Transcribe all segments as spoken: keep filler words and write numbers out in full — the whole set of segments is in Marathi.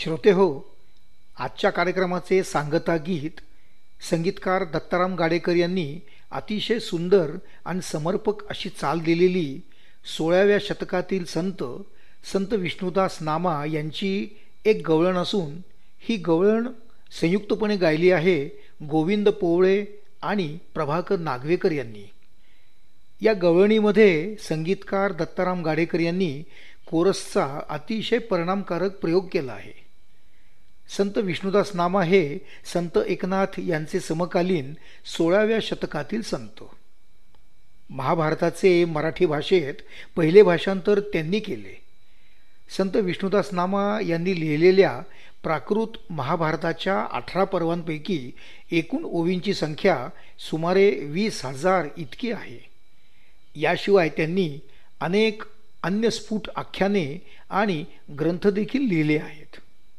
श्रोते हो, आजच्या कार्यक्रमाचे सांगता गीत संगीतकार दत्ताराम गाडेकर यांनी अतिशय सुंदर आणि समर्पक अशी चाल दिलेली सोळाव्या शतकातील संत संत विष्णुदास नामा यांची एक गवळण असून ही गवळण संयुक्तपणे गायली आहे गोविंद पोवळे आणि प्रभाकर नागवेकर यांनी. या गवळणीमध्ये संगीतकार दत्ताराम गाडेकर यांनी कोरसचा अतिशय परिणामकारक प्रयोग केला आहे. संत विष्णुदास नामा हे संत एकनाथ यांचे समकालीन सोळाव्या शतकातील संत. महाभारताचे मराठी भाषेत पहिले भाषांतर त्यांनी केले. संत विष्णुदास नामा यांनी लिहिलेल्या प्राकृत महाभारताच्या अठरा पर्वांपैकी एकूण ओवींची संख्या सुमारे वीस हजार इतकी आहे. याशिवाय त्यांनी अनेक अन्य स्फुट आख्याने आणि ग्रंथ देखील लिहिले आहेत.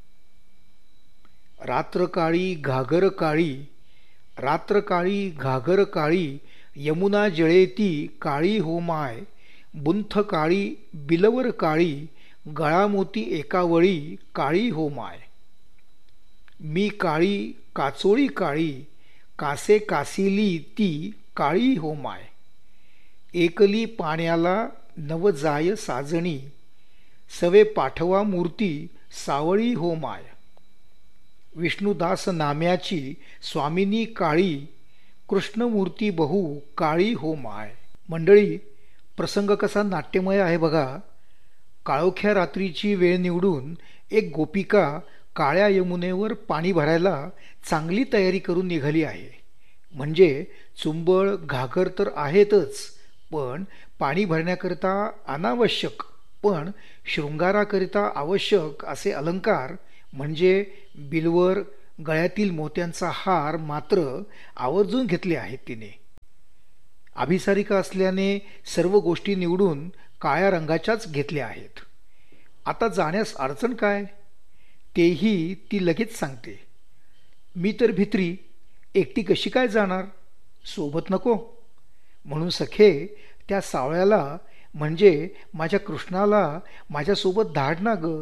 रात्र काळी घागर काळी, रात्र काळी घागर काळी, यमुना जळेती काळी हो माय, बुंथ काळी बिलवर काळी, गळामोती एकावळी काळी हो माय. मी काळी काचोळी काळी, कासे कासिली ती काळी हो माय. एकली पाण्याला नव जाय साजणी, सवे पाठवा मूर्ती सावळी हो माय. विष्णुदास नाम्याची स्वामिनी काळी, कृष्णमूर्ती बहु काळी हो माय. मंडळी, प्रसंग कसा नाट्यमय आहे बघा. काळोख्या रात्रीची वेळ निवडून एक गोपिका काळ्या यमुनेवर पाणी भरायला चांगली तयारी करून निघाली आहे. म्हणजे चुंबळ घागर तर आहेतच, पण पाणी भरण्याकरिता अनावश्यक पण शृंगाराकरिता आवश्यक असे अलंकार म्हणजे बिलवर, गळ्यातील मोत्यांचा हार मात्र आवर्जून घेतले आहेत तिने. अभिसारिका असल्याने सर्व गोष्टी निवडून काळ्या रंगाच्याच घेतल्या आहेत. आता जाण्यास अडचण काय तेही ती लगेच सांगते. मी तर भित्री एकटी कशी काय जाणार, सोबत नको. म्हणून सखे त्या सावळ्याला म्हणजे माझ्या कृष्णाला माझ्यासोबत धाड ना ग.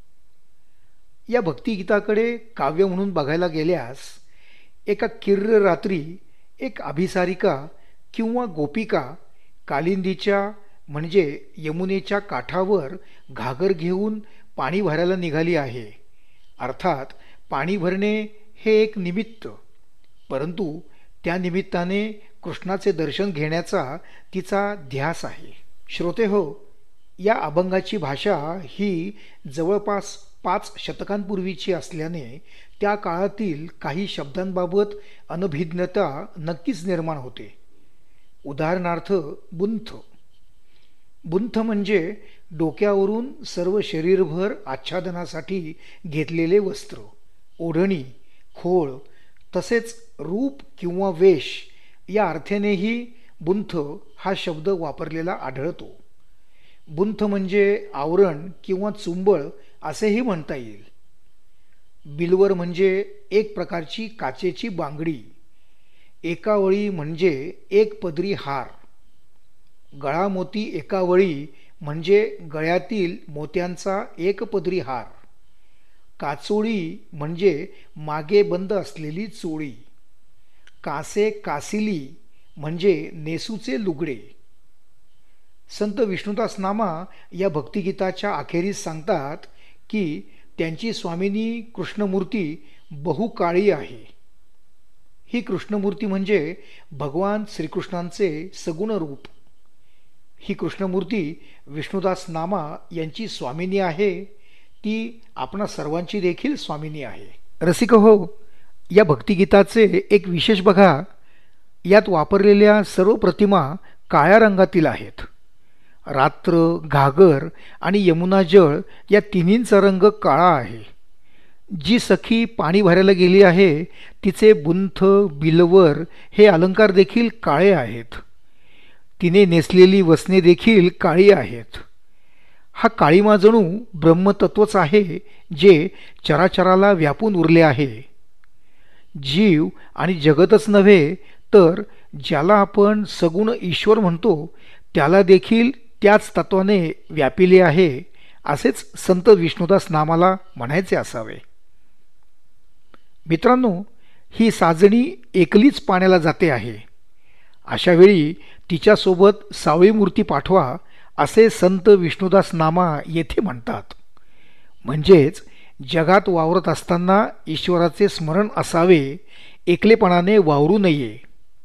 या भक्तिगीताकडे काव्य म्हणून बघायला गेल्यास एका किर्र रात्री एक अभिसारिका किंवा गोपिका कालिंदीच्या म्हणजे यमुनेच्या काठावर घागर घेऊन पाणी भरायला निघाली आहे. अर्थात पाणी भरणे हे एक निमित्त, परंतु त्या निमित्ताने कृष्णाचे दर्शन घेण्याचा तिचा ध्यास आहे. श्रोते हो, या अभंगाची भाषा ही जवळपास पाच शतकांपूर्वीची असल्याने त्या काळातील काही शब्दांबाबत अनभिज्ञता नक्कीच निर्माण होते. उदाहरणार्थ बुंथ. बुंथ म्हणजे डोक्यावरून सर्व शरीरभर आच्छादनासाठी घेतलेले वस्त्र, ओढणी, खोळ तसेच रूप किंवा वेश या अर्थानेही बुंथ हा शब्द वापरलेला आढळतो. बुंथ म्हणजे आवरण किंवा चुंबळ असेही म्हणता येईल. बिलवर म्हणजे एक प्रकारची काचेची बांगडी. एकावळी म्हणजे एक पदरी हार. गळामोती एकावळी म्हणजे गळ्यातील मोत्यांचा एक पदरी हार. काचोळी म्हणजे मागे बंद असलेली चोळी. कासे कासिली म्हणजे नेसूचे लुगडे. संत विष्णुदास नामा या भक्तिगीताच्या अखेरीस सांगतात की त्यांची स्वामिनी कृष्णमूर्ती बहुकाळी आहे. ही कृष्णमूर्ती म्हणजे भगवान श्रीकृष्णांचे सगुण रूप. ही कृष्णमूर्ती विष्णुदास नामा यांची स्वामिनी आहे. ती आपणा सर्वांची देखील स्वामिनी आहे. रसिक हो, या भक्तिगीताचे एक विशेष बघा. यात वापरलेल्या सर्व प्रतिमा काळ्या रंगातील आहेत. रात्र, घागर आणि यमुना जळ या तिन्हींचा रंग काळा आहे. जी सखी पाणी भरायला गेली आहे तिचे बुंथ, बिलवर हे अलंकार देखील काळे आहेत. तिने नेसलेली वसने देखील काळी आहेत. हा काळीमा जणू ब्रह्मतत्वच आहे जे चराचराला व्यापून उरले आहे. जीव आणि जगतच नव्हे तर ज्याला आपण सगुण ईश्वर म्हणतो त्याला देखील त्याच तत्वाने व्यापिले आहे असेच संत विष्णुदास नामाला म्हणायचे असावे. मित्रांनो, ही साजणी एकलीच पाण्याला जाते आहे. अशावेळी तिच्यासोबत सावळी मूर्ती पाठवा असे संत विष्णुदास नामा येथे म्हणतात. म्हणजेच जगात वावरत असताना ईश्वराचे स्मरण असावे, एकलेपणाने वावरू नये.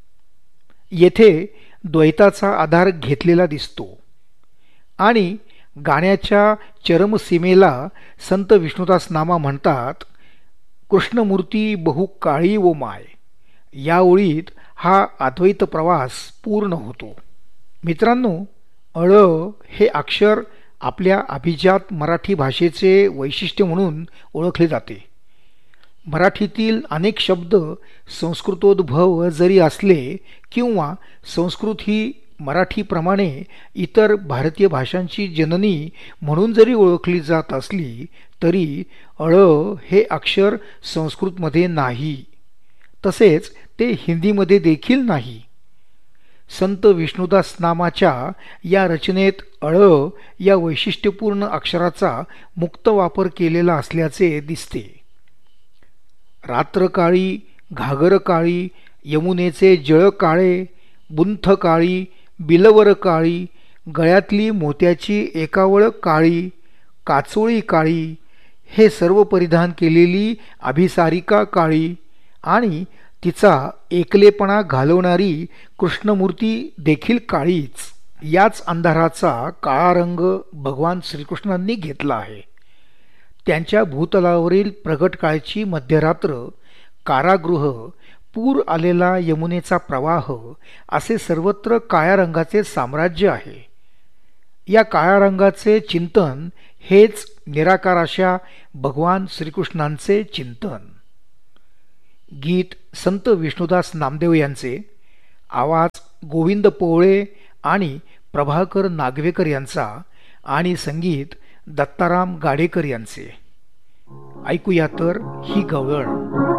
येथे द्वैताचा आधार घेतलेला दिसतो आणि गाण्याच्या चरमसीमेला संत विष्णुदास नामा म्हणतात, कृष्णमूर्ती बहु काळी वो माय. या ओळीत हा अद्वैत प्रवास पूर्ण होतो. मित्रांनो, अळ हे अक्षर आपल्या अभिजात मराठी भाषेचे वैशिष्ट्य म्हणून ओळखले जाते. मराठीतील अनेक शब्द संस्कृतोद्भव जरी असले किंवा संस्कृत ही मराठीप्रमाणे इतर भारतीय भाषांची जननी म्हणून जरी ओळखली जात असली तरी अळ हे अक्षर संस्कृतमध्ये नाही, तसेच ते हिंदीमध्ये देखील नाही. संत विष्णुदास नामाच्या या रचनेत अळ या वैशिष्ट्यपूर्ण अक्षराचा मुक्त वापर केलेला असल्याचे दिसते. रात्र काळी, घागर काळी, यमुनेचे जळ काळे, बुंथ काळी, बिलवर काळी, गळ्यातली मोत्याची एकावळ काळी, काचोळी काळी, हे सर्व परिधान केलेली अभिसारिका काळी आणि तिचा एकलेपणा घालवणारी कृष्णमूर्ती देखील काळीच. याच अंधाराचा काळा रंग भगवान श्रीकृष्णांनी घेतला आहे. त्यांच्या भूतलावरील प्रगट काळची मध्यरात्र, कारागृह, पूर आलेला यमुनेचा प्रवाह असे सर्वत्र काळ्या रंगाचे साम्राज्य आहे. या काळ्या रंगाचे चिंतन हेच निराकार अशा भगवान श्रीकृष्णांचे चिंतन. गीत संत विष्णुदास नामदेव यांचे, आवाज गोविंद पोवळे आणि प्रभाकर नागवेकर यांचा आणि संगीत दत्ताराम गाडेकर यांचे. ऐकूया तर ही गवळण.